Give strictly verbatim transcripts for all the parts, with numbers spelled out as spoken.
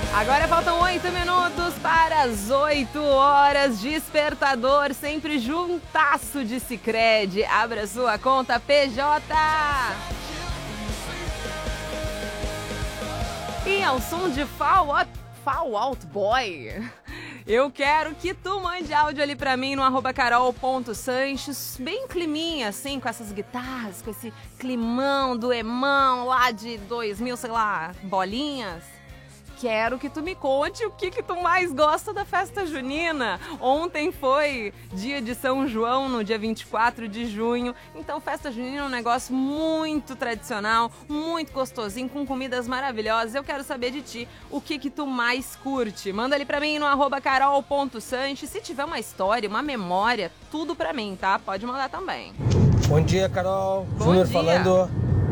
Agora faltam oito minutos para as oito horas. Despertador sempre juntasso de Sicredi. Abra sua conta P J. E ao som de Fall Out, Fall Out Boy, eu quero que tu mande áudio ali pra mim no arroba carol.sanches, bem climinha, assim, com essas guitarras, com esse climão do emão lá de dois mil, sei lá, bolinhas. Quero que tu me conte o que que tu mais gosta da festa junina. Ontem foi dia de São João, no dia vinte e quatro de junho. Então, festa junina é um negócio muito tradicional, muito gostosinho, com comidas maravilhosas. Eu quero saber de ti o que que tu mais curte. Manda ali pra mim no arroba carol.sanches. Se tiver uma história, uma memória, tudo pra mim, tá? Pode mandar também. Bom dia, Carol. Bom Júnior dia. falando.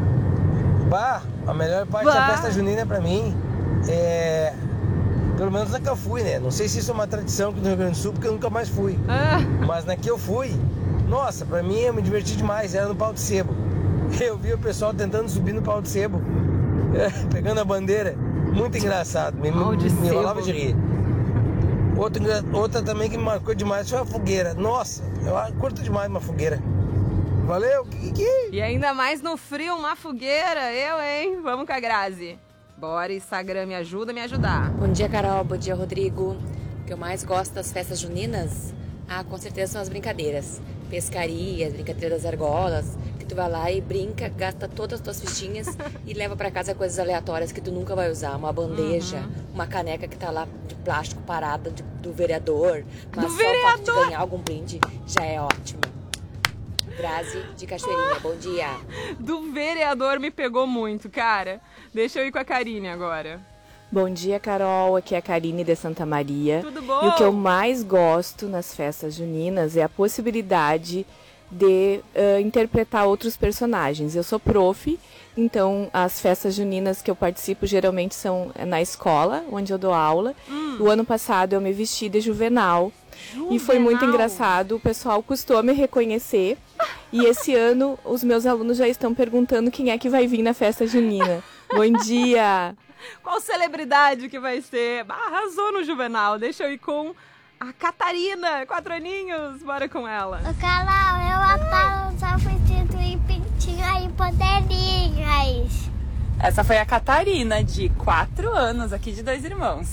Bah, a melhor parte Bah. da festa junina pra mim é... Pelo menos na que eu fui, né? Não sei se isso é uma tradição aqui no Rio Grande do Sul, porque eu nunca mais fui. Ah. Mas na que eu fui, nossa, pra mim eu me diverti demais. Era no pau de sebo. Eu vi o pessoal tentando subir no pau de sebo, é, pegando a bandeira. Muito engraçado. Me, Pau de me, me enrolava sebo. de rir. Outra, outra também que me marcou demais foi a fogueira. Nossa, eu curto demais uma fogueira. Valeu, Kiki! E ainda mais no frio, uma fogueira. Eu, hein? Vamos com a Grazi. Bora, Instagram, me ajuda, me ajudar. Bom dia, Carol. Bom dia, Rodrigo. O que eu mais gosto das festas juninas, ah, com certeza são as brincadeiras. Pescaria, as brincadeiras das argolas, que tu vai lá e brinca, gasta todas as tuas fichinhas e leva pra casa coisas aleatórias que tu nunca vai usar. Uma bandeja, Uhum. uma caneca que tá lá de plástico parada de- do vereador. Mas Do só o fato vereador? de ganhar algum brinde já é ótimo. Grazi de Cachoeirinha, bom dia. Do vereador me pegou muito, cara. Deixa eu ir com a Karine agora. Bom dia, Carol. Aqui é a Karine de Santa Maria. Tudo bom? E o que eu mais gosto nas festas juninas é a possibilidade de uh, interpretar outros personagens. Eu sou prof, então as festas juninas que eu participo geralmente são na escola, onde eu dou aula. Hum. O ano passado eu me vesti de Juvenal. Juvenal. E foi muito engraçado, o pessoal custou me reconhecer. E esse ano os meus alunos já estão perguntando quem é que vai vir na festa junina. Bom dia! Qual celebridade que vai ser? Ah, arrasou no Juvenal. Deixa eu ir com a Catarina, quatro aninhos. Bora com ela. O Carol, eu adoro só vestido e pintinho e podelinhas. Essa foi a Catarina, de quatro anos, aqui de Dois Irmãos.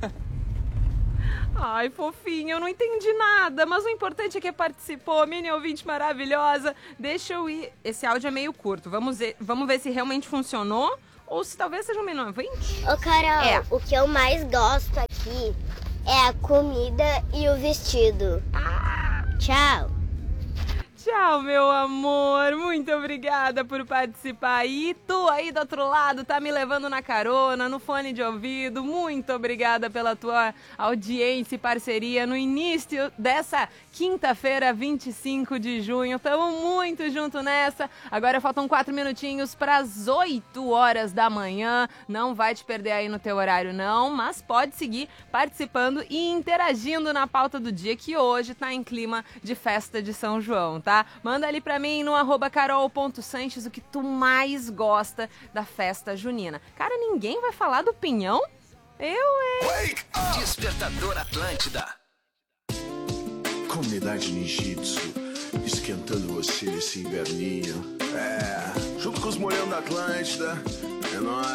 Ai, fofinho, eu não entendi nada, mas o importante é que participou, mini ouvinte maravilhosa. Deixa eu ir. Esse áudio é meio curto. Vamos ver, vamos ver se realmente funcionou ou se talvez seja um mini ouvinte. Ô Carol, É. o que eu mais gosto aqui é a comida e o vestido. Tchau. Tchau, meu amor. Muito obrigada por participar. E tu aí do outro lado tá me levando na carona, no fone de ouvido. Muito obrigada pela tua audiência e parceria no início dessa quinta-feira, vinte e cinco de junho. Tamo muito junto nessa. Agora faltam quatro minutinhos para as oito horas da manhã. Não vai te perder aí no teu horário, não, mas pode seguir participando e interagindo na pauta do dia, que hoje tá em clima de festa de São João, tá? Manda ali pra mim no arroba carol.sanches o que tu mais gosta da festa junina. Cara, ninguém vai falar do pinhão? Eu, hein? Despertador Atlântida. Comunidade Ninjitsu, esquentando você nesse inverninho. É, junto com os morenos da Atlântida, é nóis.